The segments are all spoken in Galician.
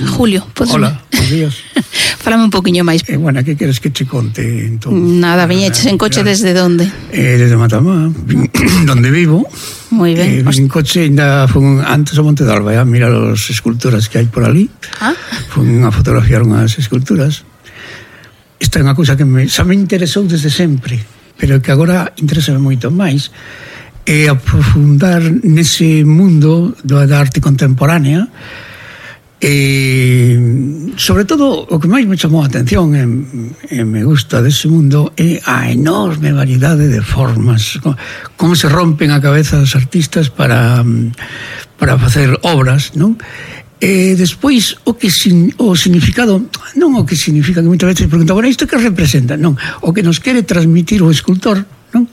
Julio, podes... Hola, buenos días. Fálame un poquinho máis. Bueno, que queres que che conte? Entón, nada, viñeches en coche desde onde? Desde Matamá, donde vivo. Moi ben. En coche ainda fun antes ao Monte de Alba, a mirar as esculturas que hai por ali. Fun a fotografiar unhas esculturas. Esta é unha cousa que xa me interesou desde sempre, pero que agora interesa moito máis, é aprofundar nese mundo da arte contemporánea. Sobre todo o que máis me chamou a atención e me gusta dese mundo é a enorme variedade de formas, como se rompen a cabeza os artistas para facer obras, non? E despois o significado, non o que significa, que moitas veces preguntan, bueno, isto que representa? Non, o que nos quere transmitir o escultor, non?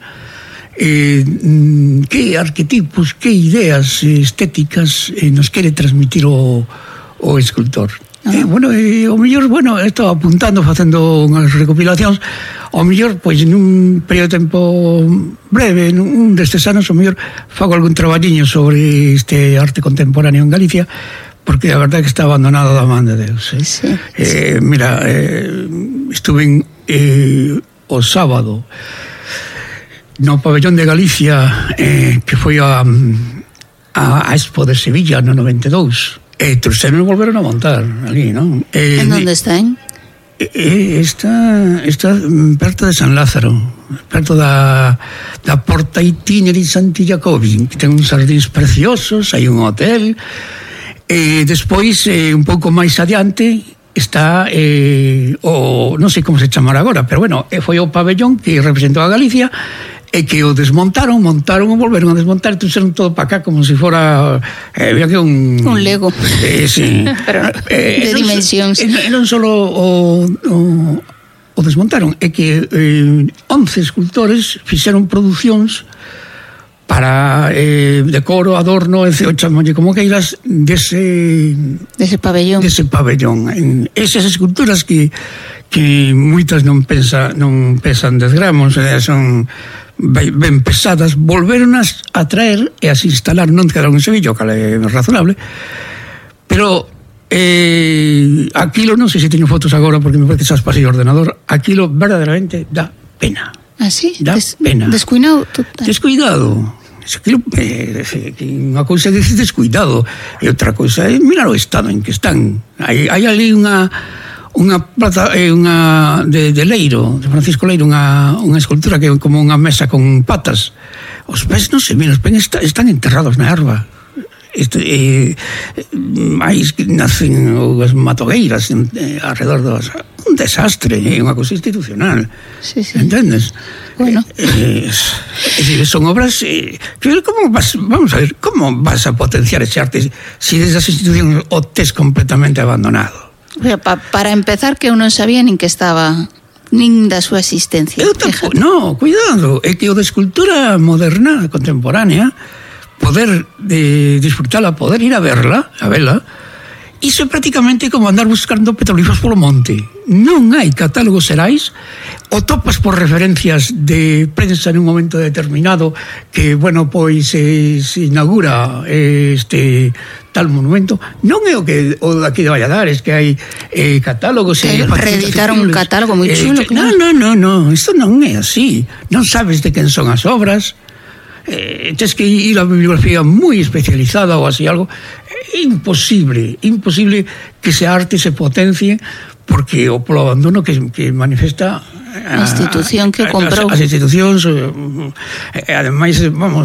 Que arquetipos, que ideas estéticas nos quere transmitir o escultor. Bueno, o mellor, estou apuntando, facendo unhas recopilacións, o mellor, pois, nun período de tempo breve, nun destes anos, o mellor, fago algún traballiño sobre este arte contemporáneo en Galicia, porque a verdade é que está abandonado da man de Deus. Sí. Mira, estuve o sábado no pabellón de Galicia, que foi a Expo de Sevilla no 92. Trouxeron e volveron a montar ali, non? En onde están? Está perto de San Lázaro, perto da Porta Itineri Santi Jacobi, que ten uns xardíns preciosos, hai un hotel. Despois, un pouco máis adiante, está non sei como se chamará agora, pero bueno, foi o pabellón que representou a Galicia, e que o desmontaron, montaron e volveron a desmontar, e trouxeron todo para cá como se fora un Lego. Sí. Pero de dimensións. Non só o desmontaron, é que 11 escultores fixeron producións para decoro, adorno, chamalle como queiras, dese pabellón. Esas esculturas que moitas non pesan 10 gramos, son ben pesadas, volveronas a traer e as instalar, non quedaron en Sevilla, que é razonable, pero aquilo, non sei se teño fotos agora porque me parece que xa pasei o ordenador, aquilo verdadeiramente dá pena. Ah, sí? Dá pena. Descuidado total. Descuidado. Aquilo, unha cousa é descuidado e outra cousa é mirar o estado en que están. Hai ali unha plaza, unha de Leiro, de Francisco Leiro, unha escultura que é como unha mesa con patas. Os pés non se miran, os pés están enterrados na erva. Nacen as matogueiras alrededor dos... Un desastre, unha cousa institucional. Sí. Entendes? Bueno. Son obras... vamos a ver, como vas a potenciar ese arte si desde as institucións o tes completamente abandonado? Para empezar, que eu non sabía nin que estaba, nin da súa existencia. No, cuidado, é que o de escultura moderna, contemporánea, poder disfrutala, poder ir a vela, iso é prácticamente como andar buscando petrolíferos polo monte. Non hai catálogos xerais, o topas por referencias de prensa nun momento determinado que, pois se inaugura este tal monumento. Non é o daqui de Valladares, que hai catálogos. Reeditaron un catálogo moi chulo. Non, isto non é así. Non sabes de quen son as obras. Tens que ir a bibliografía moi especializada ou así algo. É imposible que ese arte se potencie, porque o polo abandono que manifesta a institución que comprou. As institucións, ademais,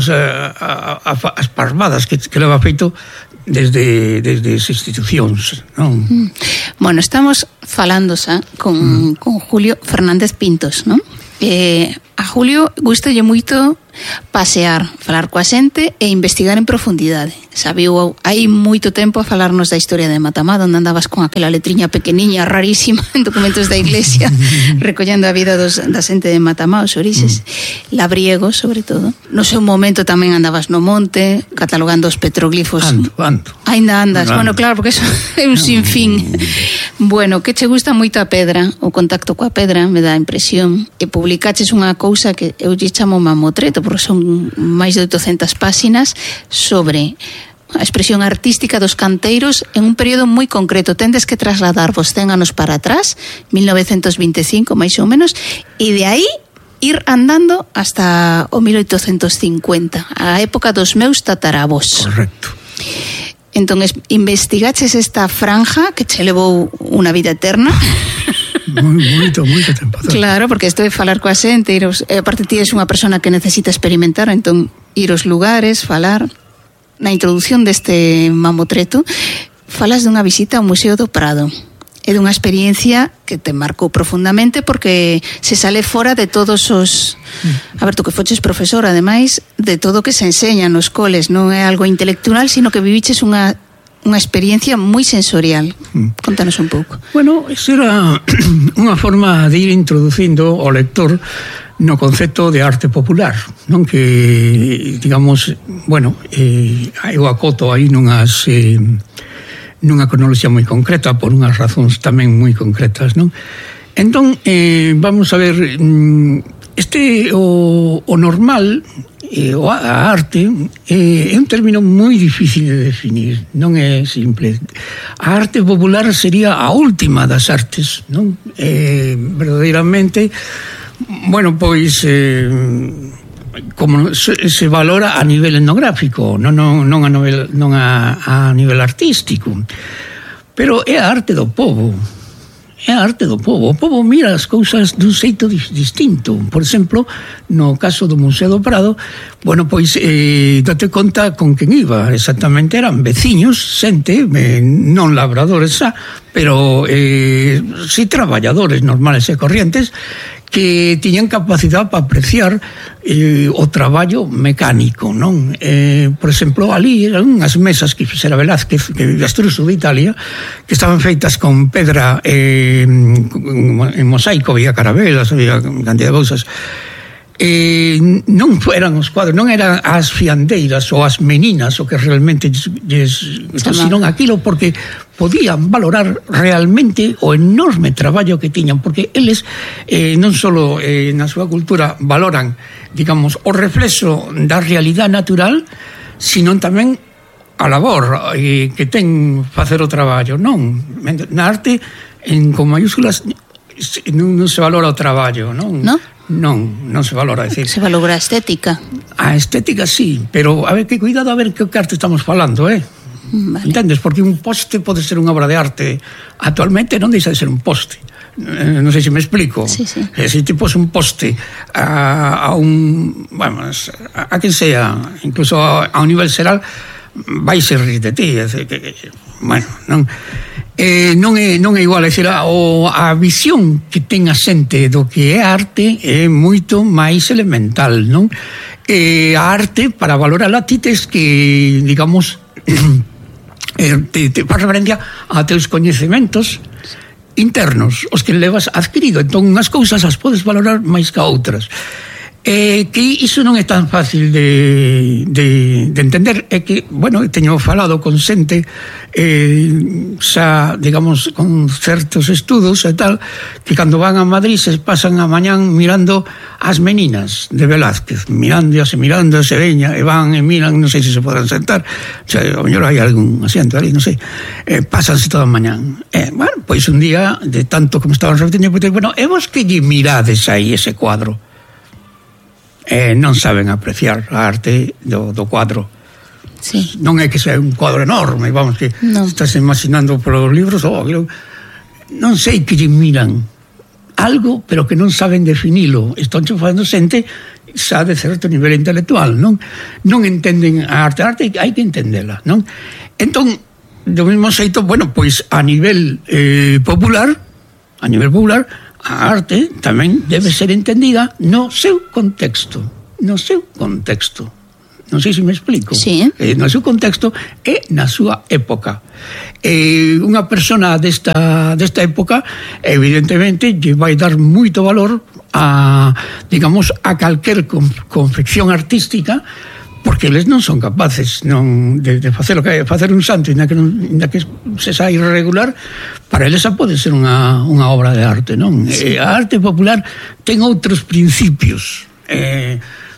as parvadas que leva feito desde as institucións, non? Bueno, estamos falando xa con Julio Fernández Pintos, non? A Julio gustalle moito pasear, falar coa xente e investigar en profundidade. Sabiu hai moito tempo a falarnos da historia de Matamá, onde andabas con aquela letriña pequeniña rarísima en documentos da iglesia recollendo a vida da xente de Matamá, os orixes, labriego sobre todo. No seu momento tamén andabas no monte catalogando os petroglifos. Ainda andas, bueno, claro, porque eso é un sinfín. Bueno, que che gusta moito a pedra, o contacto coa pedra, me dá a impresión, e publicaches unha cousa que eu lle chamo mamotreto, porque son máis de 800 páxinas sobre a expresión artística dos canteiros en un período moi concreto. Tendes que trasladarvos 100 anos para atrás, 1925 máis ou menos, e de aí ir andando hasta o 1850, a época dos meus tataravos. Correcto. Entón, investigaches esta franja que che levou unha vida eterna. Moito tempo. Claro, porque isto de falar coa xente, aparte ti és unha persona que necesita experimentar, entón ir aos lugares, falar. Na introdución deste mamotreto falas dunha visita ao Museo do Prado. É dunha experiencia que te marcou profundamente porque se sale fora de todos os... A ver, tú que foches profesor, ademais, de todo que se enseña nos coles, non é algo intelectual, sino que viviches unha experiencia moi sensorial. Contanos un pouco. Bueno, eso era unha forma de ir introducindo ao lector no concepto de arte popular, non, que digamos, bueno, eu acoto aí nunha cronoloxía moi concreta por unhas razóns tamén moi concretas, non? Entón, vamos a ver, o normal, a arte é un término moi difícil de definir, non é simple. A arte popular sería a última das artes, non? Verdadeiramente, bueno, pois como se valora a nivel etnográfico, non a nivel artístico, pero é a arte do povo. É a arte do povo. O povo mira as cousas dun xeito distinto. Por exemplo, no caso do Museo do Prado, bueno, pois date conta con quen iba. Exactamente eran veciños, xente, non labradores xa, pero si traballadores normales e corrientes que tiñan capacidade para apreciar o traballo mecánico, non? Por exemplo, ali eran unhas mesas que fixera Velázquez, que Astruso de Italia, que estaban feitas con pedra en mosaico, había carabelas, había cantidad de cousas. Non eran os cuadros, non eran as fiandeiras ou as meninas o que realmente senón aquilo, porque podían valorar realmente o enorme traballo que tiñan, porque eles non só na súa cultura valoran, digamos, o reflexo da realidade natural, sino tamén a labor que ten facer o traballo, non? Na arte, con mayúsculas, non se valora o traballo, non? Non se valora, decir. Se valora a estética. A estética sí, pero a ver, que cuidado a ver que arte estamos falando, Vale. Entendes? Porque un poste pode ser unha obra de arte. Actualmente non deixa de ser un poste. Non sei se me explico. Sí. Se ti pos un poste a quen sea, incluso a un nivel xeral, vai ser rir de ti. Bueno, non é igual, é dicir, a visión que ten a xente do que é arte é moito máis elemental, non? A arte, para valorarla, ti tes que, digamos, te faz referencia a teus coñecementos internos, os que levas adquirido. Entón, unhas cousas as podes valorar máis que outras. Que iso non é tan fácil de entender. É que, bueno, teño falado con xente xa, digamos, con certos estudos e tal, que cando van a Madrid se pasan a mañán mirando as meninas de Velázquez, mirándose, veña, e van e miran, non sei se se poden sentar, o sea, a mellor hai algún asiento ali, non sei, pásanse toda a mañán. Bueno, pois un día, de tanto como estaban repetindo, bueno, e vos que lle mirades aí ese cuadro? Non saben apreciar a arte do quadro. Sí. Non é que sea un cuadro enorme, vamos, que estás imaginando polos libros, non sei que lle miran algo, pero que non saben definilo. Están facendo xente xa de certo nivel intelectual, non entenden a arte. A arte hai que entendela, non? Entón, do mesmo xeito, bueno, pois a nivel popular, a arte tamén debe ser entendida no seu contexto. Non sei se me explico. Sí. No seu contexto e na súa época. Unha persona desta época, evidentemente, lle vai dar moito valor a, digamos, a calquer confección artística, porque eles non son capaces de facer o que facer un santo, inda que se xa irregular, para eles xa pode ser unha obra de arte, non? Sí. A arte popular ten outros principios,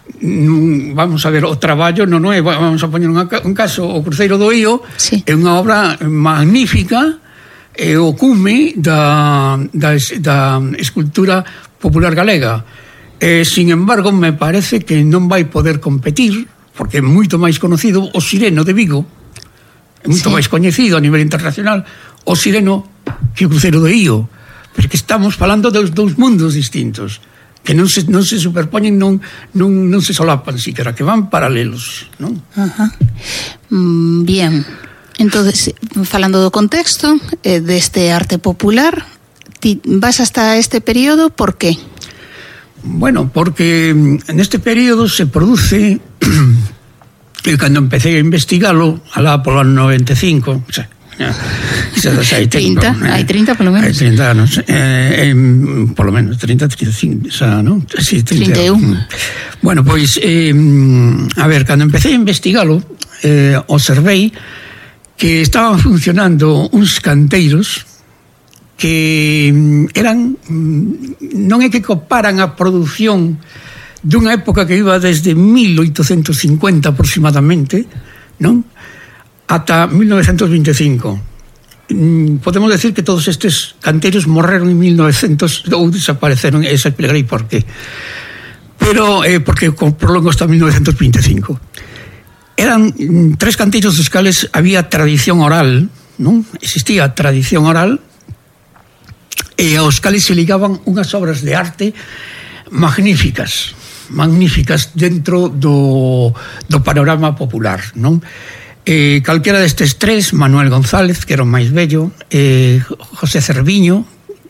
vamos a ver, o traballo non é, vamos a poñer un caso, o Cruceiro do Io, sí, é unha obra magnífica, é o cume da escultura popular galega. Sin embargo, me parece que non vai poder competir, porque é moito máis conocido o Sireno de Vigo, é moito máis coñecido a nivel internacional o Sireno que o Cruceiro do Io, porque estamos falando dos dous mundos distintos que non se superpoñen, non se solapan siquiera, que van paralelos, non? Ajá. Bien. Entonces, falando do contexto deste arte popular, ti vas hasta este período, por qué? Bueno, porque neste período se produce cando empecé a investigalo alá polo ano 95, o sea, hai 30, hai 30 polo menos. Hai 30 anos, polo menos 30, 35, xa, non? Sí, 31. Bueno, pois a ver, cando empecé a investigalo, observei que estaban funcionando uns canteiros que eran, non é que coparan a produción dunha época que iba desde 1850 aproximadamente, non? Ata 1925. Podemos decir que todos estes canteiros morreron en 1900 ou desapareceron, e xa explicarei por qué. Pero porque prolongo hasta 1925. Eran 3 canteiros dos cales había tradición oral, non? Existía tradición oral, e aos cales se ligaban unhas obras de arte magníficas dentro do panorama popular, non? Calquera destes 3, Manuel González, que era o máis bello, José Cerviño,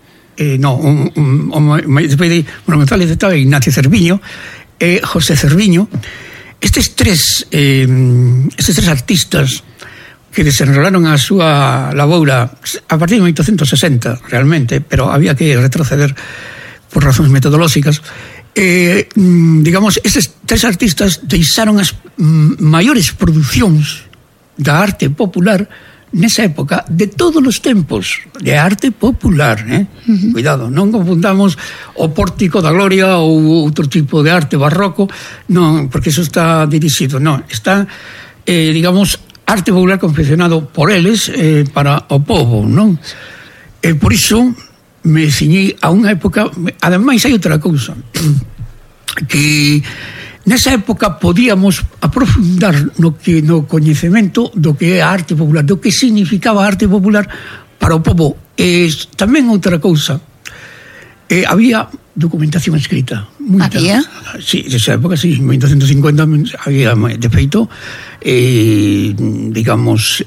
despois de Manuel González estaba Ignacio Cerviño, José Cerviño. Estes 3 artistas que desenrolaron a súa laboura a partir de 1860 realmente, pero había que retroceder por razóns metodolóxicas. Digamos, eses 3 artistas deixaron as maiores producións da arte popular nesa época, de todos os tempos, de arte popular, Cuidado, non confundamos o Pórtico da Gloria ou outro tipo de arte barroco, non, porque eso está dirixido, non, está, digamos, arte popular confeccionado por eles para o povo, non? Por iso me ciñei a unha época, ademais hai outra cousa, que nesa época podíamos aprofundar no coñecemento do que é a arte popular, do que significaba a arte popular para o povo. Tamén outra cousa, había documentación escrita. Había? Sí, nesa época, sí, en 1950 había, de feito, digamos,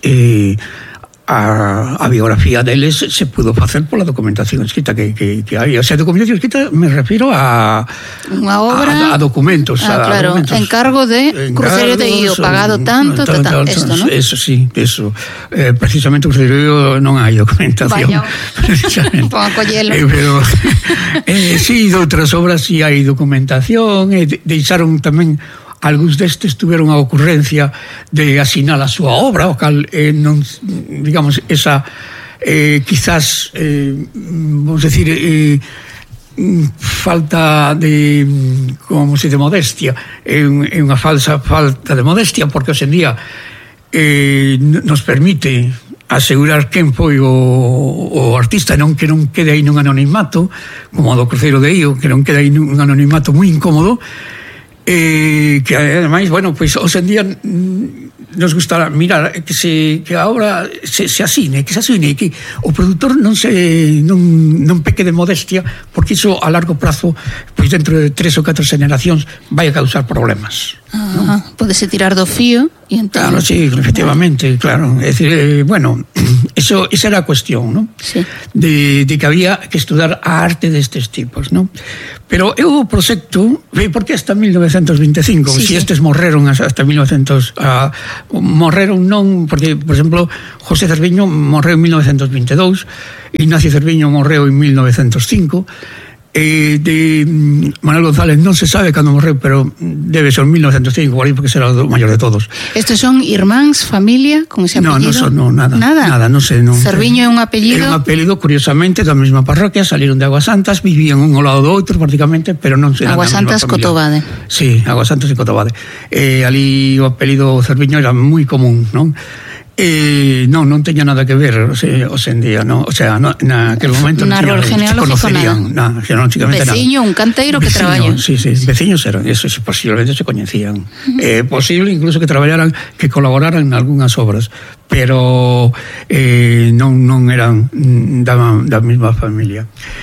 a biografía deles se pudo facer pola documentación escrita que hai. O sea, documentación escrita me refiro a unha obra, a documentos, claro, documentos. Encargo de Cruceiro de Io, pagado tanto, esto, ¿no? Eso sí, eso. Precisamente o Cruceiro de Io non hai documentación. Vaya, precisamente. Pon a collelo. Pero sí, de outras obras sí hai documentación, deixaron tamén. Algúns destes tuveron a ocurrencia de asinar a súa obra, o cal non, digamos, esa quizás, vamos decir, falta de, como se de modestia, é unha falsa falta de modestia, porque hoxe en día nos permite asegurar quen foi o artista, que non quede aí nun anonimato, como o do Cruceiro de Io, que non quede aí nun anonimato moi incómodo, que ademais, bueno, pois hoxe en día nos gustará mirar que a obra se asine, que o produtor non peque de modestia, porque iso a largo prazo, pois dentro de 3 ou 4 generacións vai a causar problemas. Pódese tirar do fío e entón... Claro, sí, efectivamente, claro. É dicir, bueno, esa era a cuestión, non? Sí. De que había que estudar a arte destes tipos, non? Pero eu o proxecto, por que hasta 1925? Sí, si estes morreron hasta 1900, morreron non, porque, por exemplo, José Cerviño morreu en 1922, Ignacio Cerviño morreu en 1905, De Manuel González non se sabe cando morreu, pero debe ser 1905 por aí, porque será o maior de todos. Estes son irmáns, familia, con ese apellido? Non, nada, non sei. Cerviño é un apellido? É un apellido, curiosamente, da mesma parroquia, saliron de Aguasantas, vivían un ao lado do outro prácticamente, pero non sei. Aguasantas, Cotobade. Sí, Aguasantas e Cotobade. Ali o apellido Cerviño era moi común, non? Non teña nada que ver hoxe en día, no? O sea, naquele momento na árbol genealógico nada. Genealógicamente nada. Veciño, un canteiro que traballa. Sí, veciños eran, eso posiblemente se coñecían. Posible incluso que traballaran, que colaboraran en algunhas obras, pero non eran da mesma familia.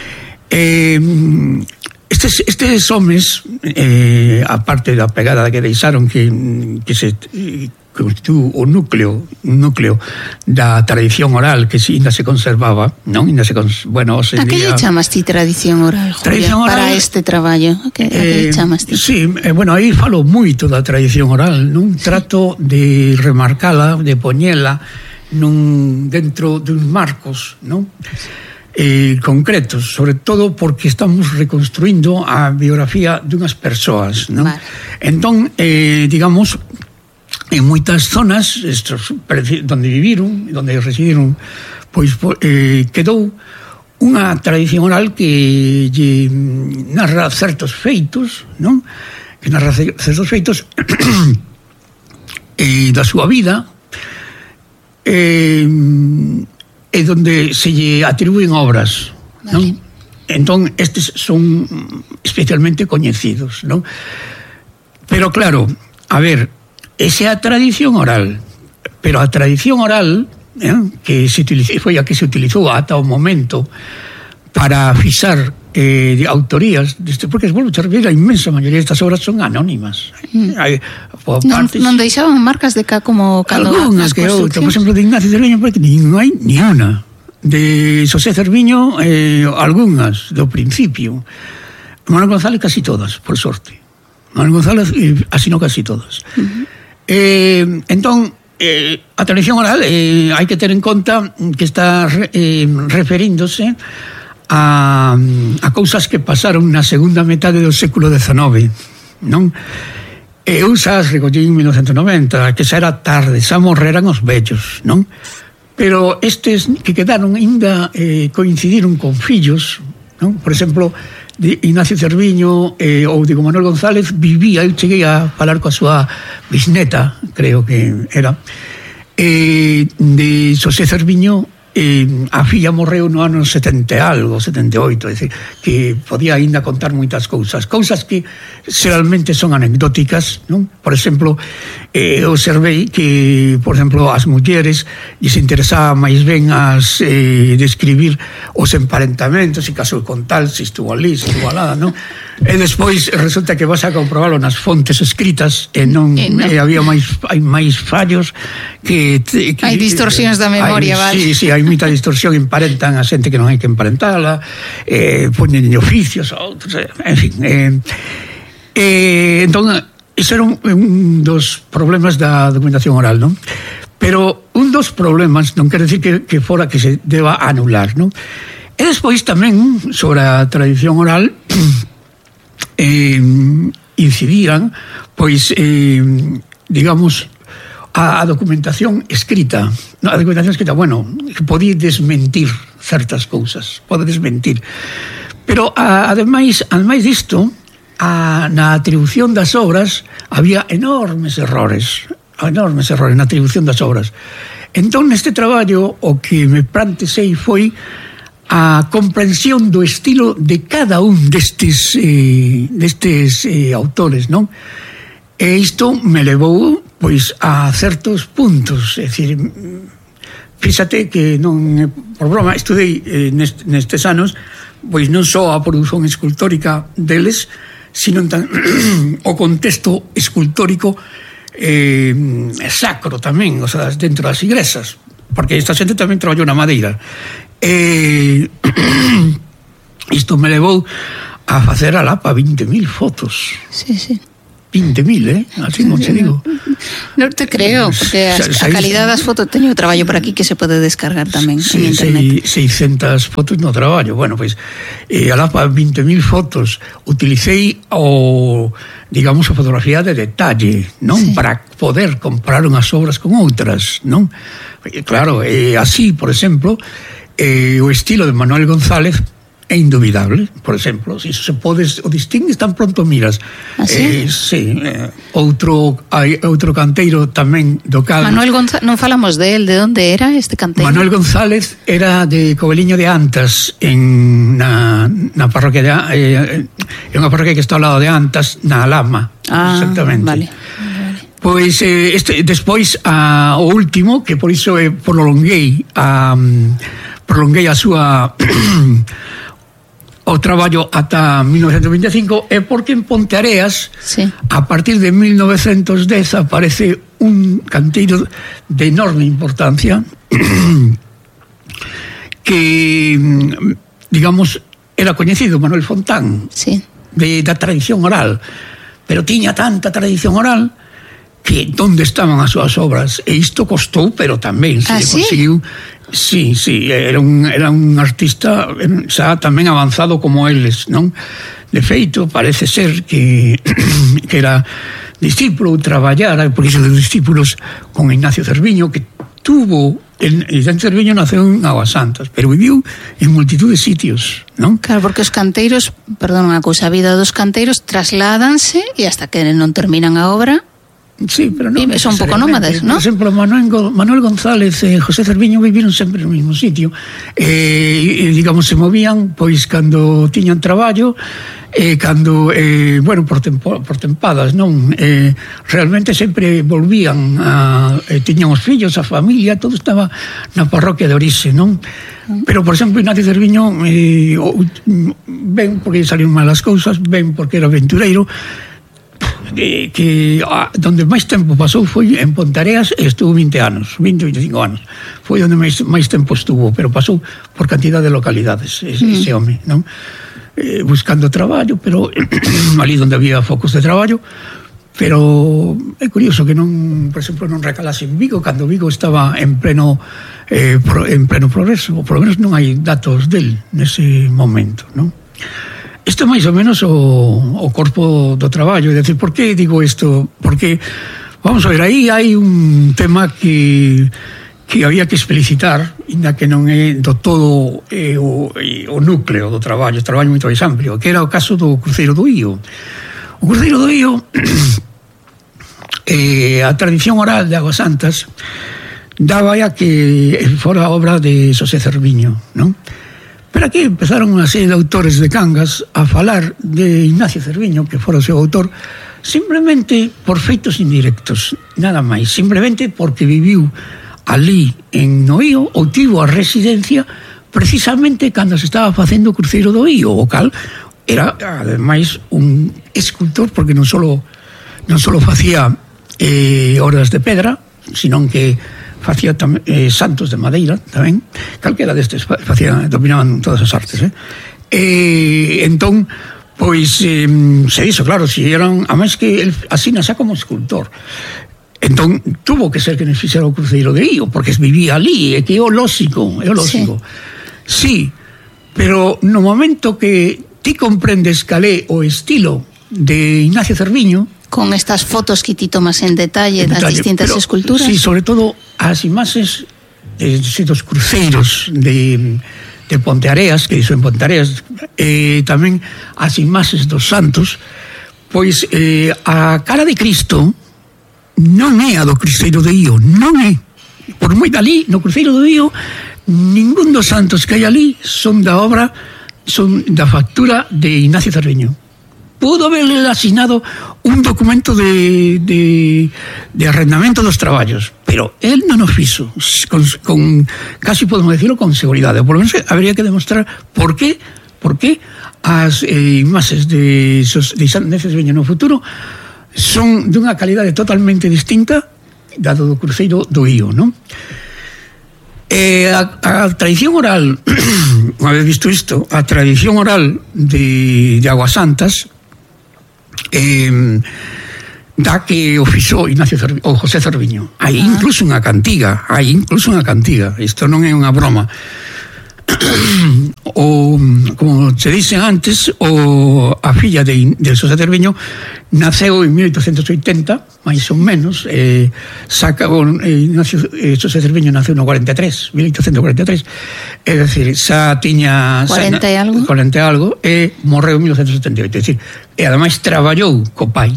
Estes homes, aparte da pegada que deixaron que se constituu un núcleo da tradición oral que ainda se conservaba, non? Bueno, hoxe en día... A que lle chamas ti tradición oral, Julio, para este traballo? A que lle chamas ti? Sí, bueno, aí falo moito da tradición oral, non? Trato de remarcala, de poñela dentro duns marcos, non? Concretos, sobre todo porque estamos reconstruindo a biografía dunhas persoas, non? Vale. Entón, digamos, en moitas zonas donde viviron, donde residiron, pois quedou unha tradición oral que lle narra certos feitos, non? Que narra certos feitos da súa vida, e donde se lle atribúen obras, non? Vale. Entón, estes son especialmente coñecidos, non? Pero claro, a ver, esa é a tradición oral, pero a tradición oral que foi a que se utilizou ata o momento para fixar autorías, porque volvo a repetir, a inmensa maioría destas obras son anónimas. Non deixaban marcas de cá como algunhas que outra, por exemplo, de Ignacio Cerviño, porque non hai ni unha. De Xosé Cerviño, algunhas do principio. Manuel González casi todas, por sorte. Manuel González asinou casi todas. Entón, a tradición oral hai que ter en conta que está referíndose a cousas que pasaron na segunda metade do século XIX, non? Eu xa as recollí en 1990, que xa era tarde, xa morreran os vellos, non? Pero estes que quedaron ainda coincidiron con fillos, non? Por exemplo, de Ignacio Cerviño ou de Manuel González vivía, eu cheguei a falar coa súa bisneta, creo que era, de Xosé Cerviño, a filla morreu no ano 70 algo, 78, é dicir, que podía ainda contar moitas cousas que xeralmente son anecdóticas, non? Por exemplo, observei que, por exemplo, as mulleres lles interesaba máis ben as describir os emparentamentos, se casou con tal, se estuvo ali, se estuvo alada, non? E despois resulta que vas a comprobalo nas fontes escritas e había máis fallos que hai distorsións da memoria, vale? Sí, hai moita distorsión, emparentan a xente que non hai que emparentala, poñen oficios a outros, en fin. Entón, ese era un dos problemas da documentación oral, non? Pero un dos problemas non quere decir que fora que se deba anular, non? E despois tamén sobre a tradición oral incidiran, pois, digamos, a documentación escrita. A documentación escrita, bueno, que podía desmentir certas cousas, pode desmentir. Pero, ademais disto, na atribución das obras había enormes errores na atribución das obras. Entón, neste traballo, o que me plantexei foi a comprensión do estilo de cada un destes autores, non? E isto me levou, pois, a certos puntos, é dicir, fíxate que non, por broma, estudei nestes anos, pois non só a produción escultórica deles, sino o contexto escultórico sacro tamén, o sea, dentro das igrexas, porque esta xente tamén traballou na madeira. Isto me levou a facer a lapa 20.000 fotos. Sí. 20.000, así non te digo. Non te creo, porque a calidad das fotos, teño traballo por aquí que se pode descargar tamén en internet. 600 fotos no traballo. Bueno, pois, alá para 20.000 fotos utilicei digamos, a fotografía de detalle, non? Sí. Para poder comparar unhas obras con outras, non? Claro, así, por exemplo, o estilo de Manuel González é indubidable, por exemplo, se se podes o distingues tan pronto miras. Sí? Hai outro canteiro tamén do cal. Manuel González, non falamos de él, de onde era este canteiro? Manuel González era de Coveliño de Antas, na parroquia de unha parroquia que está ao lado de Antas, na Alhama. Exactamente. Vale. Pois despois o último, que por iso prolonguei a súa o traballo ata 1925 é porque en Ponteareas, sí, a partir de 1910 aparece un canteiro de enorme importancia que, digamos, era coñecido, Manuel Fontán, sí, da tradición oral, pero tiña tanta tradición oral que onde estaban as súas obras, e isto costou, pero tamén se conseguiu. Sí, era un artista xa tamén avanzado como eles, non? De feito, parece ser que era discípulo, traballara, por iso de discípulos con Ignacio Cerviño, que tuvo, Ignacio Cerviño naceu en Aguasantas, pero viviu en multitud de sitios, non? Claro, porque os canteiros, perdón, unha cousa, a vida dos canteiros trasládanse e hasta que non terminan a obra. Sí, pero non son un pouco nómades, ¿no? Por exemplo, Manuel González e José Cerviño viviron sempre no mesmo sitio, digamos, se movían pois cando tiñan traballo, cando, bueno, por tempadas, non? Realmente sempre volvían, tiñan os fillos, a familia, todo estaba na parroquia de orixe, non? Pero, por exemplo, Ignacio Cerviño ben porque salían mal as cousas, ben porque era aventureiro, que donde máis tempo pasou foi en Ponteareas, e estuvo 20 anos, 25 anos. Foi onde máis tempo estuvo, pero pasou por cantidad de localidades ese home, non? Buscando traballo, pero ali onde había focos de traballo. Pero é curioso que non, por exemplo, non recalase en Vigo, cando Vigo estaba en pleno progreso, ou por lo menos non hai datos del nese momento, non? Isto é máis ou menos o corpo do traballo. É dicir, por que digo isto? Porque, vamos a ver, aí hai un tema que había que explicitar, ainda que non é do todo o núcleo do traballo, o traballo moito máis amplio, que era o caso do Cruceiro do Ío. O Cruceiro do Ío, a tradición oral de Aguasantas daba a que fora obra de Xosé Cerviño, non? Pero aquí empezaron unha serie de autores de Cangas a falar de Ignacio Cerviño, que fora o seu autor, simplemente por feitos indirectos, nada máis, simplemente porque viviu ali en Noío, ou tivo a residencia precisamente cando se estaba facendo o Cruceiro do Ío, o cal era, ademais, un escultor, porque non só facía obras de pedra, senón que facía santos de madeira tamén, calquera destes dominaban todas as artes, entón, pois se iso, claro, se eran, a máis que asina xa como escultor, entón tuvo que ser que nos fixera o Cruceiro de Ío, porque vivía ali, e que é o lóxico, sí, pero no momento que ti comprendes cal é o estilo de Ignacio Cerviño, con estas fotos que ti tomas en detalle das distintas esculturas. Sí, sobre todo as imaxes dos cruceiros de Ponteareas, que iso en Ponteareas, tamén as imaxes dos santos, pois a cara de Cristo non é a do Cruceiro de Ío, non é. Por moi dali, no Cruceiro do Ío, ningún dos santos que hai ali son da obra, son da factura de Ignacio Cerviño. Pudo haberle asignado un documento de arrendamento dos traballos, pero él non o fixo, con casi podemos decirlo con seguridade. Por lo menos habría que demostrar por qué as imaxes de Ignacio Cerviño no futuro son dunha calidade totalmente distinta dado do Cruceiro do Ío, non? A tradición oral, unha vez visto isto, a tradición oral de Aguasantas da que o fixou o José Cerviño. Hai incluso unha cantiga, isto non é unha broma. Como se dicen antes, a filla de José Cerviño naceu en 1880, máis ou menos. José Cerviño naceu no 43, 1843, é dicir, xa tiña 40 e algo, e morreu en 1978, é dicir, e ademais traballou co pai.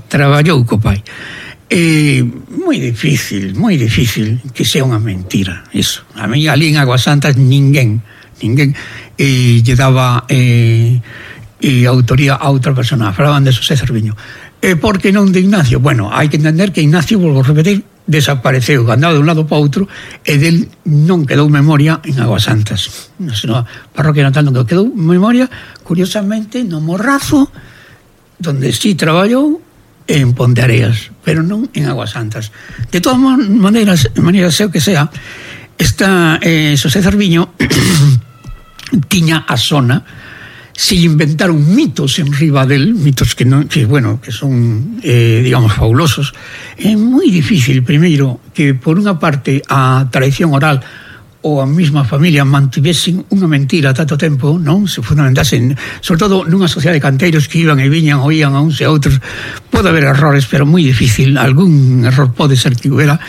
Moi difícil que sea unha mentira iso. A mí ali en Aguas Santas ninguén lle daba autoría a outra persona. Falaban de José Cerviño. Porque non de Ignacio? Bueno, hai que entender que Ignacio, volvo a repetir, desapareceu, andaba de un lado para outro, e del non quedou memoria en Aguas Santas. Na parroquia natal non quedou memoria, curiosamente, no Morrazo, donde sí traballou, en Ponteareas, pero non en Aguas Santas. De todas maneiras, sea o que sea, José Cerviño tiña a zona, se inventaron mitos en riba del, mitos que son, digamos, fabulosos. É moi difícil, primeiro, que por unha parte a tradición oral ou a mesma familia mantivesen unha mentira tanto tempo, non? Se fundamentasen, sobre todo nunha sociedade de canteiros que iban e viñan, oían a uns e a outros. Pode haber errores, pero moi difícil, algún error pode ser que hubiera.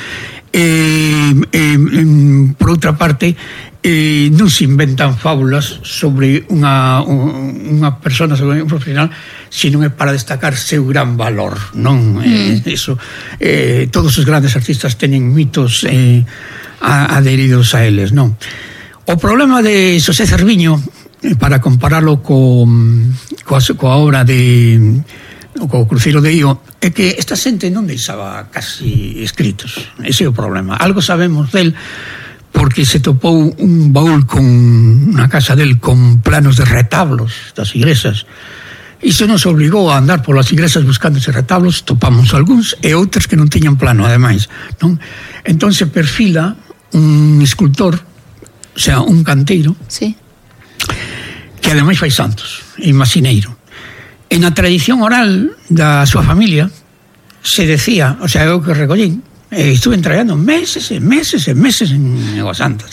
Por outra parte, non se inventan fábulas sobre unha persona, sobre un profesional, sino é para destacar seu gran valor, non? Eso, todos os grandes artistas teñen mitos adheridos a eles, non? O problema de José Cerviño, para compararlo coa obra co Cruceiro de Io, é que esta xente non deixaba casi escritos. Ese é o problema. Algo sabemos del, porque se topou un baúl na casa del con planos de retablos das igrexas. Iso nos obligou a andar polas igrexas buscando eses retablos. Topamos algúns e outros que non tiñan plano, ademais, non? Entón se perfila un escultor, o sea, un canteiro, sí, que ademais fai santos, imaxineiro. En a tradición oral da súa familia se decía, o sea, eu que recollín, estuve traballando meses e meses en Aguas Santas,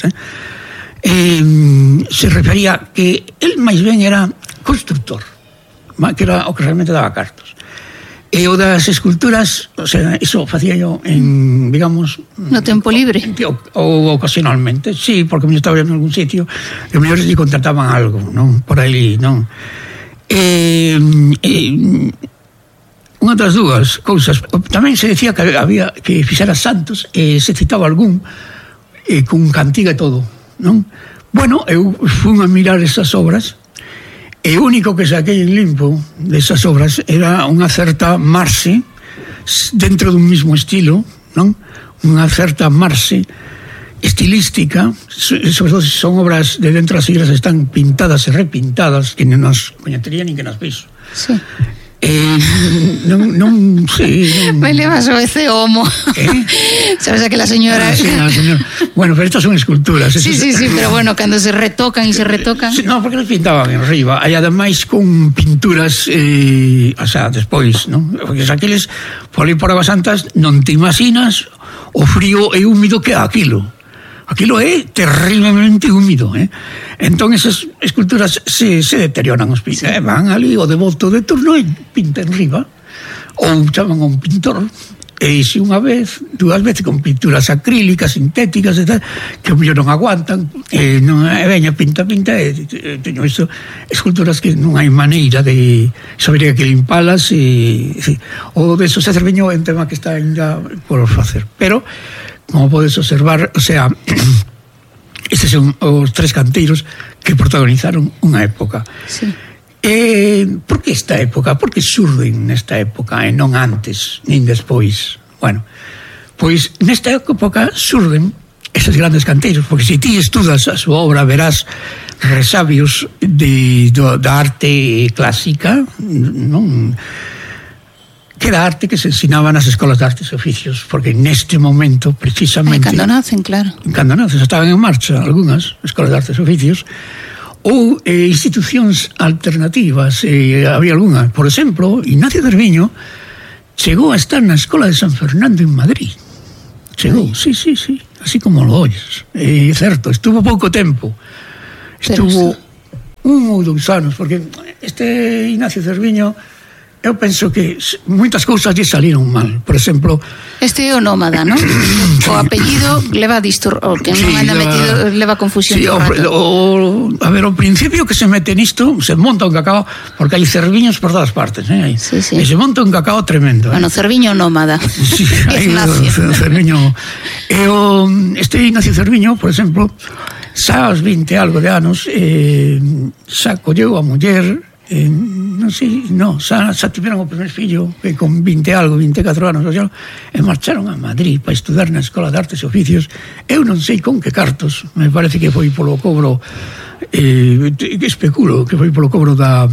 se refería que el máis ben era constructor, que era o que realmente daba cartos. E o das esculturas, o sea, iso facía yo en, digamos, no tempo libre ou ocasionalmente, sí, porque me estaba en algún sitio e mellor lle contrataban algo, non? Por aí, non? Unha das dúas cousas, tamén se decía que había que fixera santos, e se citaba algún con cantiga e todo, non? Bueno, eu fui a mirar esas obras, e o único que saquei en limpo desas obras era unha certa marxe dentro dun mismo estilo, non? Unha certa marxe estilística, sobre todo se son obras de dentro das iglesias, están pintadas e repintadas, que non nos coñecerían nin que nos piso. Sí. Non sei. Me levas o ese homo. Sabes que la señora... Sí, la señora. Bueno, pero estas son esculturas. Sí, pero bueno, cando se retocan e se retocan... Sí, no, porque nos pintaban en riba, e ademais con pinturas, o sea, despois, non? Porque aqueles, por aí por Aguas Santas, non te imaginas o frío e húmido que é aquilo. Aquilo é terriblemente húmido, Entón esas esculturas se deterioran os pintos, van ali o devoto de turno e pinta en riba, ou chaman a un pintor, e se unha vez, dúas veces con pinturas acrílicas, sintéticas e tal, que o mellor non aguantan, e veña, pinta, e teño isto, esculturas que non hai maneira de saber que limpalas, e o de José Cerviño é un tema que está ainda por facer, pero como podes observar, o sea, estes son os tres canteiros que protagonizaron unha época. Sí. Por que esta época? Por que surden nesta época e non antes, nin despois? Bueno, pois nesta época surden estes grandes canteiros, porque se ti estudas a súa obra verás resabios da arte clásica, non? Que era arte que se ensinaba nas escolas de artes e oficios, porque neste momento, precisamente... Cando nacen, claro. Cando nacen, estaban en marcha algunhas escolas de artes e oficios, ou institucións alternativas, había algunha. Por exemplo, Ignacio Cerviño chegou a estar na Escola de San Fernando en Madrid. Chegou, sí, así como lo oyes. É certo, estuvo pouco tempo. Estuvo 1 ou 2 anos, porque este Ignacio Cerviño, eu penso que moitas cousas lle saliron mal. Por exemplo, este é o nómada, non? O apellido leva o que non anda metido leva confusión. Sí, a ver, ao principio que se mete nisto, se monta un cacao, porque hai cerviños por todas partes, e se monta un cacao tremendo. Bueno, Cerviño nómada. Sí, hai Cerviño. Este Ignacio Cerviño, por exemplo, xa aos 20 algo de anos, xa colleu a muller, xa tiveron o primer fillo que con 20 algo, 24 anos e marcharon a Madrid para estudar na Escola de Artes e Oficios. Eu non sei con que cartos, me parece que foi polo cobro, especulo que foi polo cobro da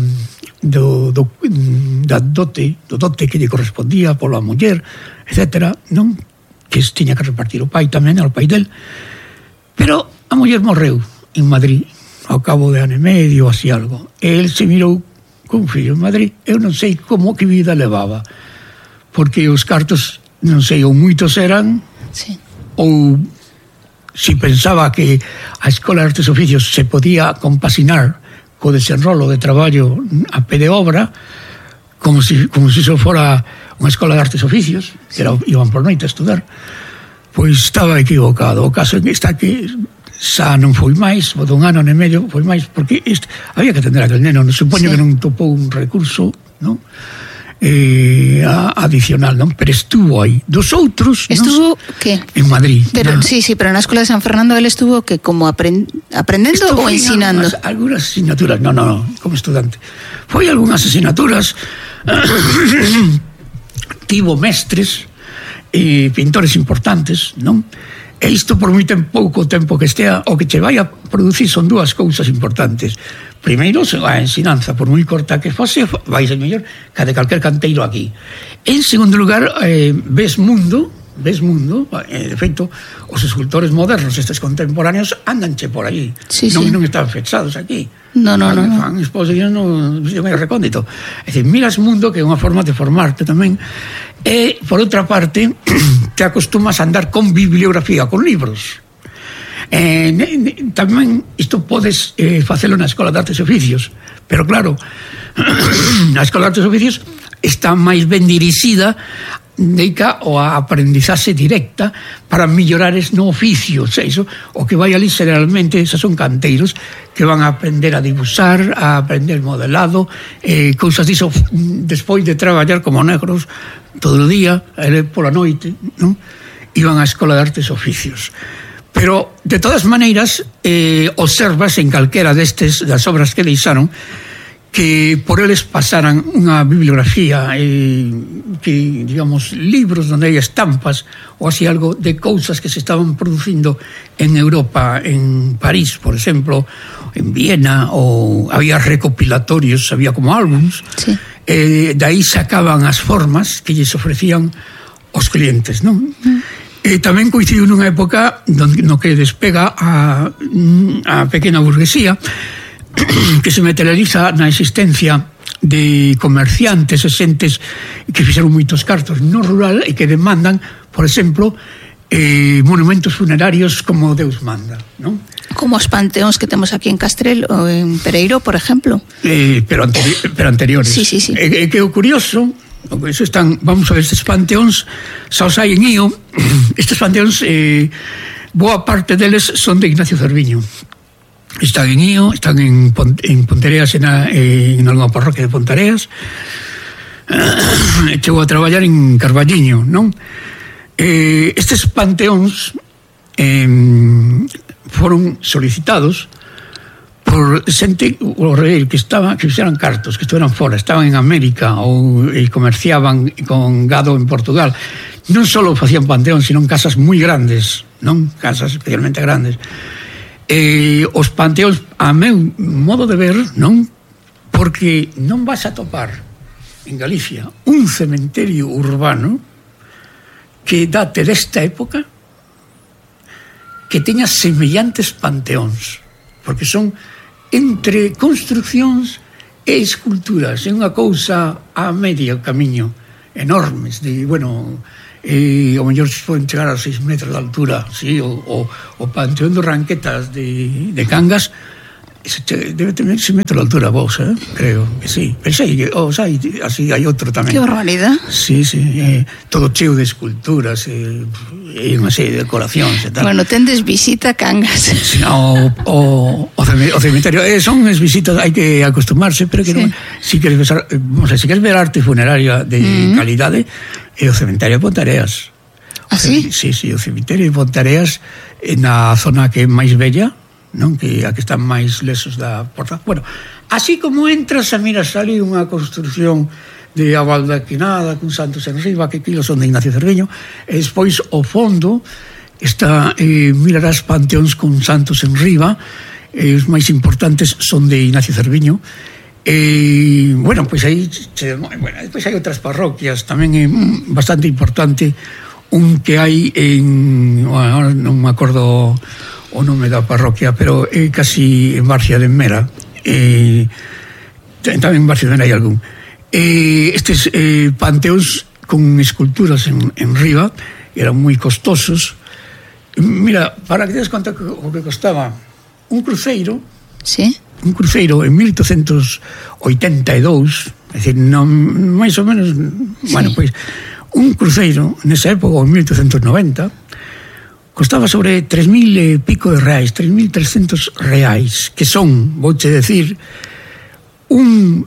dote que lle correspondía pola muller, etcétera, non? Que tiña que repartir o pai tamén, ao pai del, pero a muller morreu en Madrid ao cabo de ano e medio, así algo. El se mirou con fillo en Madrid. Eu non sei como que vida levaba, porque os cartos, non sei, ou moitos eran, ou si pensaba que a Escola de Artes e Oficios se podía compasinar co desenrolo de traballo a pé de obra, como si eso fora unha Escola de Artes e Oficios, que iban por noite a estudar, pois estaba equivocado. O caso está que xa non foi máis, o dun ano e medio foi máis, porque había que atender a aquel neno, supoño que non topou un recurso, non? Adicional, non? Pero estuvo aí. Dos outros, estuvo, ¿qué? En Madrid. Pero sí, pero na Escola de San Fernando él estuvo que como aprendendo ou ensinando? Algunas asignaturas, no, como estudante. Foi algunhas asignaturas, tivo mestres e pintores importantes, non? E isto por moi pouco tempo que estea, o que che vai a producir son 2 cousas importantes. Primeiro, a ensinanza, por moi corta que fose, vai ser mellor que a de calquer canteiro aquí. En segundo lugar, ves mundo, de feito, os escultores modernos, estes contemporáneos, andanche por aí. Non están fixados aquí. No. Fan exposición no medio recóndito. É dicir, miras mundo, que é unha forma de formarte tamén. E, por outra parte, te acostumas a andar con bibliografía, con libros. Tamén isto podes facelo na Escola de Artes e Oficios, pero claro, a Escola de Artes e Oficios está máis ben dirixida dedica ao aprendizaxe directa para mellorares no oficio. O que vai ali generalmente esos son canteiros que van a aprender a dibuixar, a aprender modelado, cousas diso despois de traballar como negros todo o día, pola noite, non? Iban á Escola de Artes e Oficios. Pero, de todas maneiras, observas en calquera das obras que deixaron que por eles pasaran unha bibliografía, que, digamos, libros onde hai estampas ou así algo de cousas que se estaban producindo en Europa, en París, por exemplo, en Viena, ou había recopilatorios, había como álbums, de aí sacaban as formas que lles ofrecían os clientes, non? Tamén coincidiu nunha época no que despega a pequena burguesía, que se materializa na existencia de comerciantes e xentes que fixeron moitos cartos no rural e que demandan, por exemplo, monumentos funerarios como Deus manda, non? Como os panteóns que temos aquí en Castrelo ou en Pereiro, por exemplo. Pero anteriores. Sí. Que o curioso, eso están, vamos a ver, estes panteóns xa os hai en Ío. Estes panteóns, boa parte deles son de Ignacio Cerviño. Están en Ío, están en Pontereas, en algunha parroquia de Pontereas. Chegou a traballar en Carballiño, non? Estes panteóns foron solicitados por xente que fixeran cartos, que estuveran fora, estaban en América ou comerciaban con gado en Portugal. Non só facían panteóns, sino casas moi grandes, non? Casas especialmente grandes. Os panteóns, a meu modo de ver, non? Porque non vas a topar en Galicia un cementerio urbano que date desta época que teña semellantes panteóns, porque son entre construccións e esculturas, é unha cousa a medio camiño enormes, de, bueno, ao mellor se poden chegar a 6 metros de altura, sí, o Panteón dos Ranquetas de Cangas, debe tener 6 metros de altura vos, creo que sí. Pero así hai outro tamén. Que barbaridade. Sí, todo cheo de esculturas e unha serie de decoracións e tal. Bueno, tendes visita a Cangas. Sí, o cemiterio, son as visitas, hai que acostumarse, pero que non, si queres ver arte funeraria de calidade, é o cemiterio de Pontareas. Ah, sí? Sí, o cemiterio de Pontareas na zona que é máis bella, non, que a que están máis lesos da porta. Bueno, así como entras a miras ali unha construción de abaldaquinada con santos en riba, que aquilo son de Ignacio Cerviño, e despois ao fondo está, mirarás panteóns con santos en riba, os máis importantes son de Ignacio Cerviño. Bueno, pois aí despois hai outras parroquias tamén é bastante importante, un que hai en, bueno, non me acordo o nome da parroquia, pero é casi en Barcia de Mera, tamén en Barcia de Mera hai algún. Estes panteóns con esculturas en riba eran moi costosos. Mira, para que te des conta o que costaba un cruceiro, sí, un cruceiro en 1882, é dicir, non, máis ou menos, bueno, pois un cruceiro nesa época, en 1890, costaba sobre 3.000 e pico de reais, 3.300 reais, que son, vouche decir, un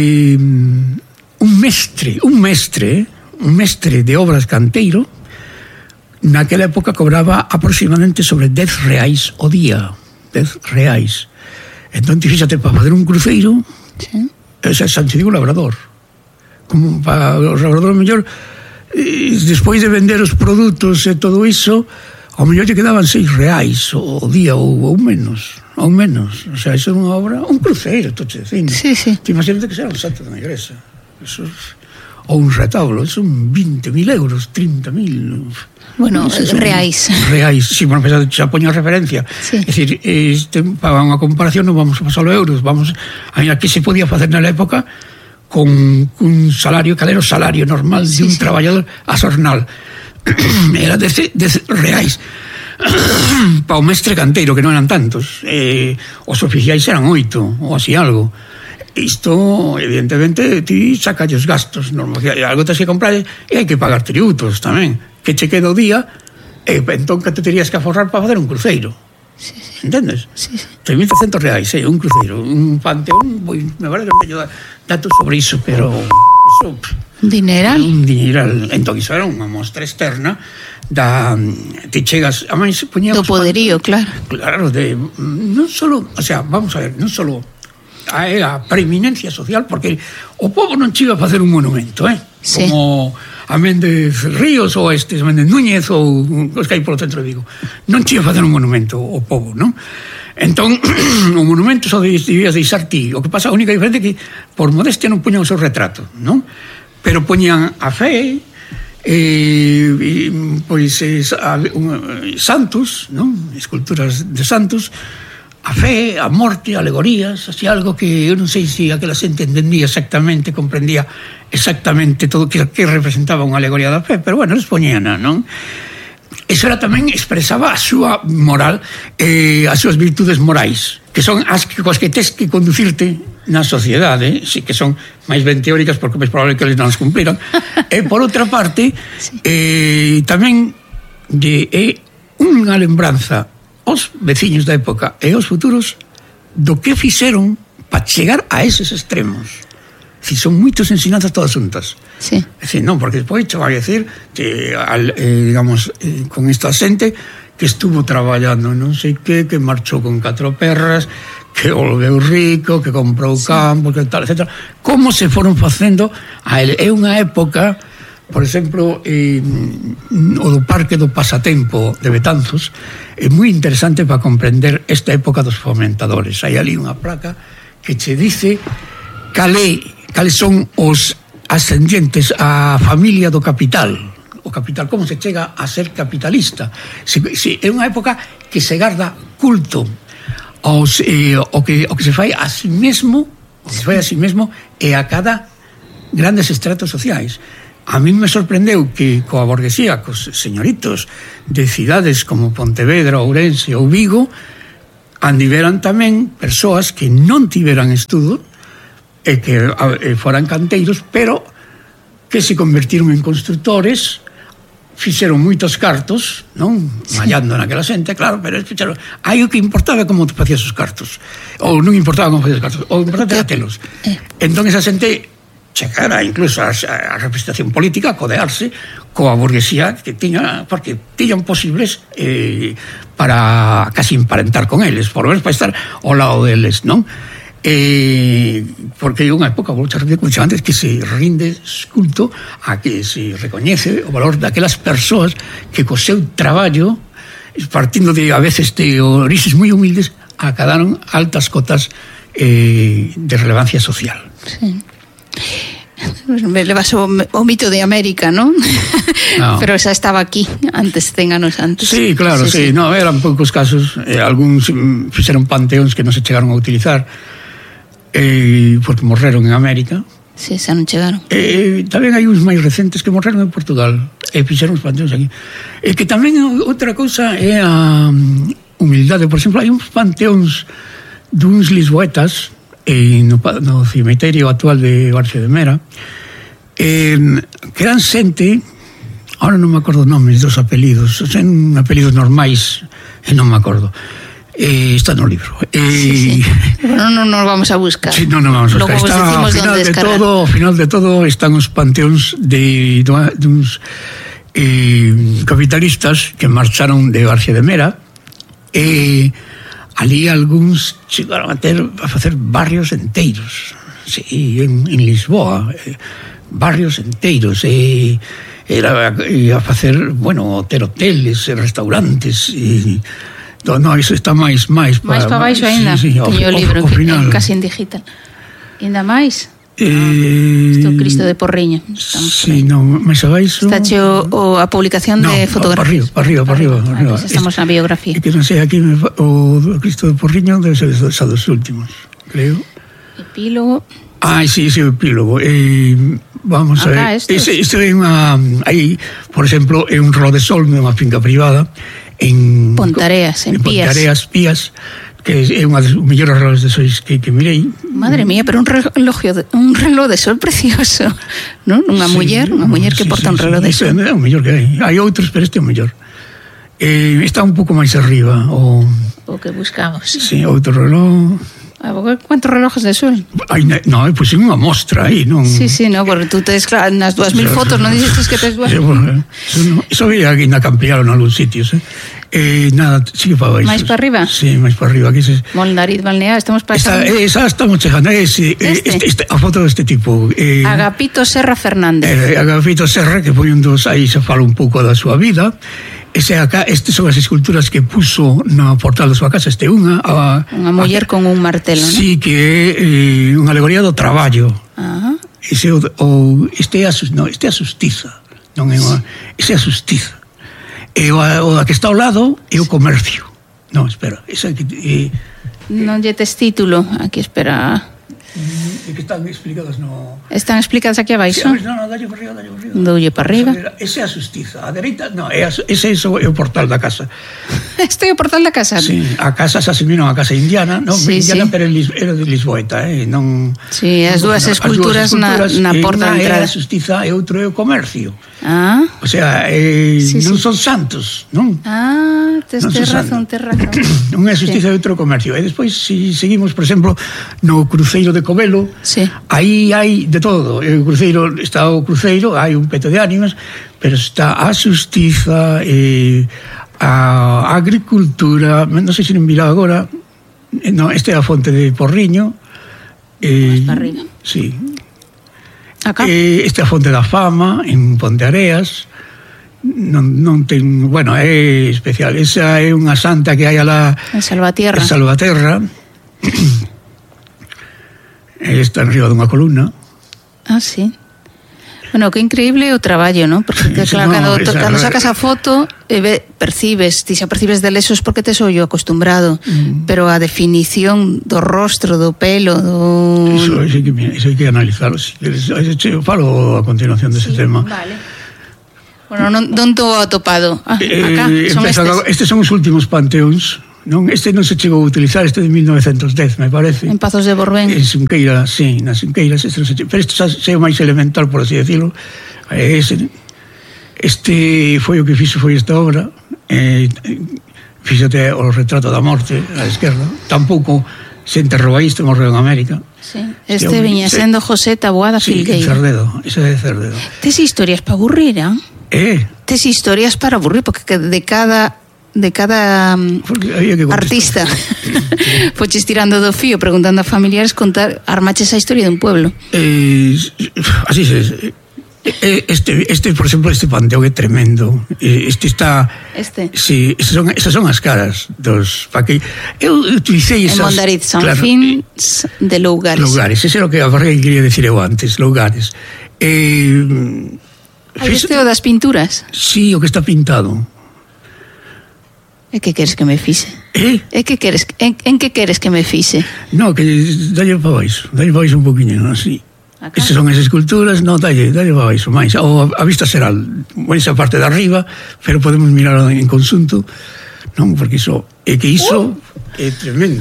mestre de obras canteiro, naquela época cobraba aproximadamente sobre 10 reais o día, 10 reais. Entón, fíxate, para fazer un cruceiro, sí, ese é Santiago Labrador. Como para o labrador, mellor, despois de vender os produtos e todo iso, ao mellor lle quedaban 6 reais o día ou menos. O sea, iso é unha obra, un cruceiro, estou che dicindo. Sí. Te imagínate que será un santo da igrexa. Eso, ou un retablo, son 20.000 euros, 30.000... Bueno, reais. Reais, sí, bueno, xa poño referencia. Sí. É dicir, para unha comparación non vamos a pasar euros, vamos a mirar que se podía facer na época con un salario, calero salario normal de un traballador a xornal. Era de reais. Para o mestre canteiro, que non eran tantos. Os oficiais eran 8, ou así algo. Isto, evidentemente, ti saca os gastos, algo tens que comprar e hai que pagar tributos tamén, que che queda o día, entón que te terías que aforrar para facer un cruceiro. Sí. Entendes? Sí. 3.300 reais, un cruceiro, un panteón, me vale que non teño datos sobre iso, pero iso... Un dineral. Entón, iso era unha mostra externa te chegas, a máis poñíamos... Do poderío, claro. Claro, non solo, o sea, vamos a ver, non solo a preeminencia social, porque o povo non chiva a facer un monumento, sí, como a Méndez Ríos ou a Méndez Núñez ou os que hai polo centro de Vigo, non chiva a facer un monumento o povo, non? Entón, o monumento só debías deixar ti. O que pasa, a única diferencia é que por modestia non poñan o seu retrato, non? Pero poñan a fe, pois santos, non? Esculturas de santos, a fe, a morte, alegorías, así algo que eu non sei se aquela xente entendía exactamente, comprendía exactamente todo que representaba unha alegoría da fe, pero bueno, les poñían, non? Eso era tamén expresaba a súa moral, as súas virtudes morais, que son as que tes que conducirte na sociedade, sí, que son máis ben teóricas porque é probable que eles non as cumpliran. E por outra parte, tamén é unha lembranza os veciños da época e os futuros do que fixeron para chegar a eses extremos. Si son moitas ensinanzas todas juntas. Sí. É dicir, non, porque despois che vai a decir que, digamos, con esta xente que estuvo traballando non sei que marchou con 4 perras, que volveu rico, que comprou campo, que tal, etc. Como se foron facendo a ele. É unha época, por exemplo, o do Parque do Pasatempo de Betanzos, é moi interesante para comprender esta época dos fomentadores. Hai ali unha placa que che dice cales son os ascendientes a familia do capital. O capital, como se chega a ser capitalista. É unha época que se garda culto o que se fai a si mesmo, e a cada grandes estratos sociais. A mí me sorprendeu que coa burguesía, cos señoritos de cidades como Pontevedra, Ourense ou Vigo, andiveran tamén persoas que non tiveran estudo e que foran canteiros, pero que se convertiron en constructores, fixeron moitos cartos, non? Mallando naquela xente, claro, pero fixeron, aí o que importaba como te facías os cartos, ou non importaba como facías os cartos, o importante era telos. Entón esa xente chegara incluso a representación política, a codearse coa burguesía que tiña, porque tiñan posibles para casi emparentar con eles, por lo menos para estar ao lado deles, non? Porque hai unha época, vou repetir como antes, que se rinde culto a que se recoñece o valor daquelas persoas que co seu traballo, partindo de a veces de orixes moi humildes, acadaron altas cotas de relevancia social. Sí. Me levas o mito de América, ¿no? Pero esa estaba aquí antes, 100 anos antes. Sí, claro, sí. No, eran poucos casos, algúns fixeron panteóns que non se chegaron a utilizar porque morreron en América. Sí, xa non chegaron. Tamén hai uns máis recentes que morreron en Portugal e fixeron os panteóns aquí. Que tamén outra cousa é a humildade. Por exemplo, hai uns panteóns duns lisboetas no cemiterio actual de Barcia de Mera, que eran xente, ahora non me acordo nomes dos apelidos, son apelidos normais e non me acordo. Está no libro. Sí. Bueno, non nos vamos a buscar. Sí, non vamos a buscar. Está, ao final de todo están os panteóns de duns capitalistas que marcharon de Barcia de Mera e ali algúns chegaron a facer barrios enteiros, sí, en Lisboa, barrios enteiros, era a facer, bueno, ter hoteles, restaurantes, no, iso está máis para baixo ainda, sí, teño o libro casi en digital. Ainda máis? Isto Cristo de Porriño. Sí, no, máis abaixo. Está cheo a publicación de fotografías. Para arriba. Estamos na biografía. Que non sei, aquí o Cristo de Porriño debe ser dos últimos, creo. Epílogo. Sí, o epílogo. Vamos a ver. Isto é unha... Aí, por exemplo, é un reloj de sol nunha finca privada en Pontareas, en Pías. Pontareas, Pías, que é unha das mellores relojes de sois que mirei. Madre mía, pero un reloj de sol precioso, non? Unha muller que porta un reloj de sol. É o mellor que hai outros, pero este é o mellor. Está un pouco máis arriba o que buscamos. Sí, outro reloj. ¿Cuántos relojes de sol? No, pois é unha mostra aí, non? Sí, no, porque tú tes nas 2000 fotos, non dices que tes 2000. Eso había que ampliaron en algún sitios, nada, sigue para baixo. Máis para arriba? Sí, máis para arriba. Molnariz, Balnear, estamos pasando. Esa estamos chegando, a foto deste tipo. Agapito Serra Fernández. Agapito Serra, que foi un dos, aí se fala un pouco da súa vida. Estas son as esculturas que puso na portal da súa casa. Unha muller con un martelo, non? Sí, que é unha alegoría do traballo. Este é a xustiza. Non é este é a xustiza. E o que está ao lado é o comercio. Non, espera, esa que non lle tes título, aquí espera. Que están explicadas no... Están explicadas aquí abaixo? Sí, no, dalle para arriba. Doulle para arriba. Esa é a xustiza. A dereita, no, ese é o portal da casa. Este é o portal da casa? Sí, a casa se asiminou a casa indiana, non? Sí, indiana, pero era de Lisboeta, non... Sí, as dúas esculturas na porta de entrada. Unha é a xustiza e outro é o comercio. O sea, non son santos, non? Tes razón. Unha é a xustiza e outro é o comercio. E despois, se seguimos, por exemplo, no cruceiro de Covelo, aí hai de todo. Hai o cruceiro, hai un peto de ánimas, pero está a xustiza, a agricultura, non sei se non mira agora, no, esta é a fonte de Porriño. Más para arriba. Sí. Acá. Esta é a fonte da Fama, en Ponteareas. Non ten, bueno, é especial. Esa é unha santa que hai alá en Salvaterra. Está en riba dunha columna. Sí. Bueno, que increíble o traballo, ¿no? Porque claro, cando sacas a foto percibes, ti xa percibes de lesos porque tes ollo acostumbrado, pero a definición do rostro, do pelo, do... Iso hai que analizarlo, si queres. Eu falo a continuación dese tema. Vale. Bueno, non tô atopado. Acá son estes son os últimos panteóns. Non, este non se chegou a utilizar, este de 1910, me parece. En Pazos de Borbén. En Xunqueira, sí, nas Xunqueiras, este non se chegou. Pero isto xa é o máis elemental, por así decirlo. Este foi o que fixo, foi esta obra. Fíxate o retrato da morte á esquerda. Tampouco se enterrou aí, este morreu en América. Sí. Este viña sendo José Taboada Filgueira. Sí, Cerdedo, ese de Cerdedo. Tes historias para aburrir, Tes historias para aburrir, porque de cada artista foches tirando do fío preguntando a familiares, contar, armaches a historia dun pueblo. Así es. Este, por exemplo, este panteón é tremendo. Este está... Sí, esas son as caras dos... Eu utilicei esas... En Mondariz, San Fins de Lougares. Lougares, ese é o que quería decir eu antes, Lougares. Este o das pinturas? Sí, o que está pintado. E que queres que me fixe? En que queres que me fixe? No, que dalle para baixo un poquinho, así. Esas son as esculturas, no, dalle para baixo, máis. Ou a vista será esa parte de arriba, pero podemos mirar en conxunto, non? Porque iso é tremendo.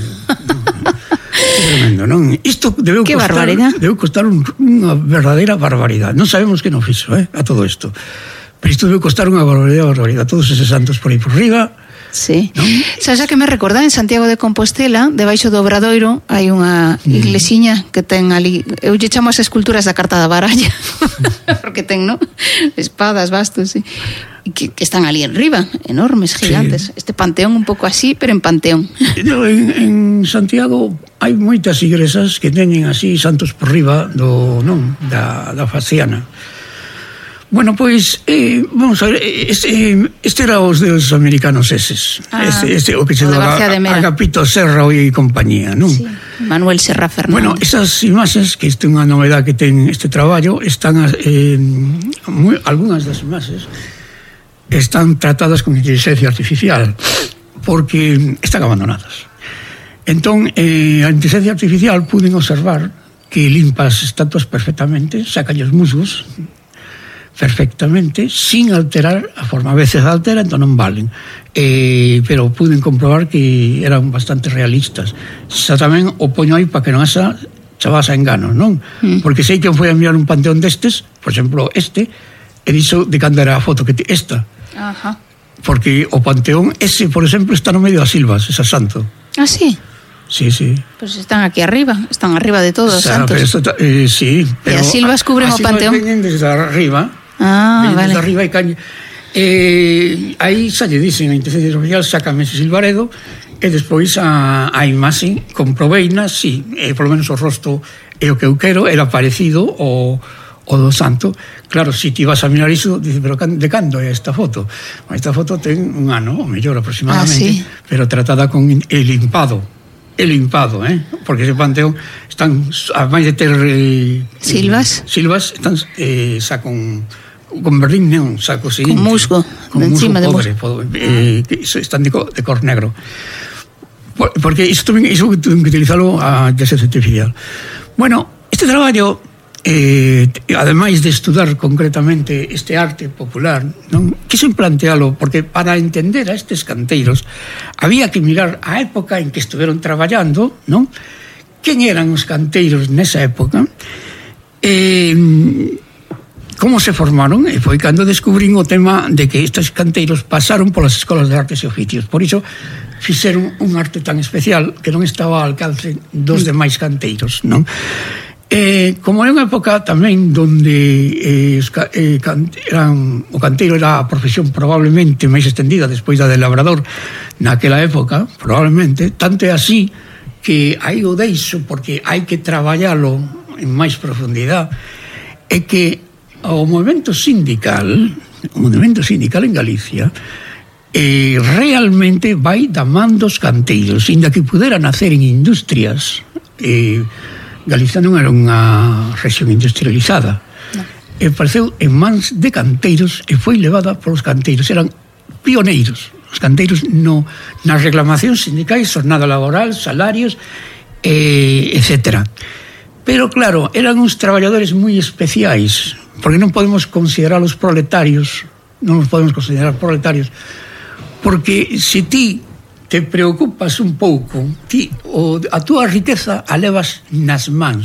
É tremendo, non? Isto debeu costar unha verdadeira barbaridade. Non sabemos que non fixo, a todo isto. Pero isto debeu costar unha barbaridade. Todos eses santos por aí por riba. Sí. Sabes a que me recorda en Santiago de Compostela, debaixo do Obradoiro, hai unha iglesiña que ten ali, eu lle chamo as esculturas da carta da baralla, porque ten, non? Espadas, bastos, sí. Que están ali en riba, enormes, gigantes. Sí. Este panteón un pouco así, pero en panteón. En Santiago hai moitas igrexas que teñen así santos por riba da faciana. Bueno, pois, vamos a ver, este era os dos americanos eses. O que se daba Agapito Serra e compañía, non? Sí, Manuel Serra Fernández. Bueno, esas imaxes, que isto é unha novedade que ten este traballo, están, algunhas das imaxes están tratadas con inteligencia artificial, porque están abandonadas. Entón, a inteligencia artificial puden observar que limpa as estatuas perfectamente, saca os musgos perfectamente, sin alterar a forma. A veces altera, entón non valen, pero puden comprobar que eran bastante realistas. Xa tamén o poño aí para que non haxa chavas a enganos, non? Porque sei que foi a mirar un panteón destes, por exemplo este, e dixo de cando era a foto que esta. Ajá. Porque o panteón ese, por exemplo, está no medio das silvas, ese santo. Ah, sí? Sí. Pues están aquí arriba, están arriba de todos os santos. Sí, pero e as silvas cubren o panteón. As silvas veñen desde arriba. Vale. Desde arriba e caña. Aí xa lle dicen a inteligencia artificial, sácame ese silvaredo, e despois a imaxe comproveina, sí, polo menos o rosto é o que eu quero, era parecido o do santo. Claro, se ti vas a mirar iso, dices, pero de cando é esta foto? Esta foto ten un ano, ou mellor aproximadamente, pero tratada con limpado, porque ese panteón están, a máis de ter silvas, están xa con verdín, un saco seguinte, con musgo encima de musgo, están de cor negro, porque iso ten que utilizalo a inteligencia artificial. Bueno, este traballo, ademais de estudar concretamente este arte popular, non quixo plantealo, porque para entender a estes canteiros había que mirar a época en que estuveron traballando, non? Quen eran os canteiros nesa época, como se formaron, e foi cando descubrín o tema de que estes canteiros pasaron polas escolas de artes e oficios. Por iso fixeron un arte tan especial que non estaba ao alcance dos demais canteiros, non? Como é unha época tamén donde o canteiro era a profesión probablemente máis extendida despois da de labrador naquela época, probablemente, tanto é así que aí o deixo porque hai que traballalo en máis profundidade, é que o movimento sindical en Galicia realmente vai da man dos canteiros, inda que pudera nacer en industrias. Galicia non era unha rexión industrializada, e apareceu en mans de canteiros e foi levada polos canteiros. Eran pioneiros os canteiros nas reclamacións sindicais, jornada laboral, salarios, etc. Pero claro, eran uns traballadores moi especiais, porque non podemos considerar os proletarios, porque se ti te preocupas un pouco, ti a túa riqueza a levas nas mans,